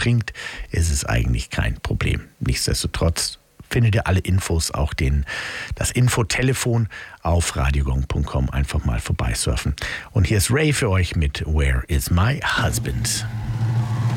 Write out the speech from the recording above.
trinkt, ist es eigentlich kein Problem. Nichtsdestotrotz findet ihr alle Infos, auch das Infotelefon auf radiogong.com. Einfach mal vorbeisurfen. Und hier ist Ray für euch mit Where is my husband?